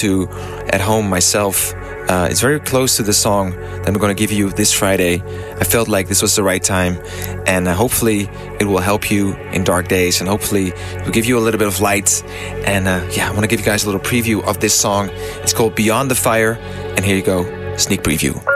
to at home myself. It's very close to the song that I'm going to give you this Friday. I felt like this was the right time, and hopefully it will help you in dark days, and hopefully it will give you a little bit of light. And I want to give you guys a little preview of this song. It's called Beyond the Fire, and here you go, sneak preview.